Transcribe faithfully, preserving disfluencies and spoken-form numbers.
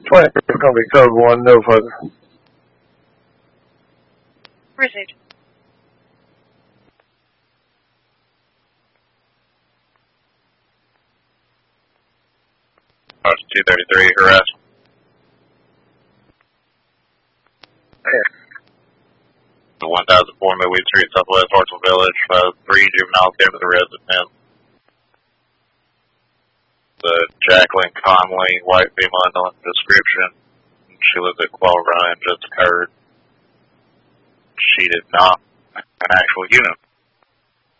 twenty is going to be code one, no further. Received. two thirty-three, harass. Yeah. The one thousand four Midway Street, Southwest Hartsville Village, uh, three juveniles came to the residence. The Jacqueline Conley, white female, unknown description. She lives at Quail Run, just occurred. She did not an actual unit.